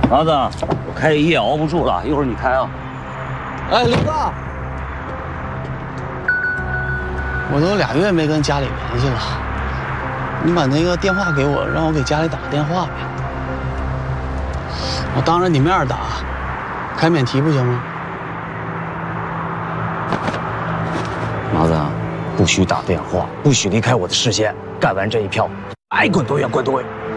麻子，我开一夜熬不住了，一会儿你开啊。 哎，刘哥，我都2月没跟家里联系了，你把那个电话给我，让我给家里打个电话呗。我当着你面打，开免提不行吗？ 麻子，不许打电话，不许离开我的视线。干完这一票，爱滚多远滚多远。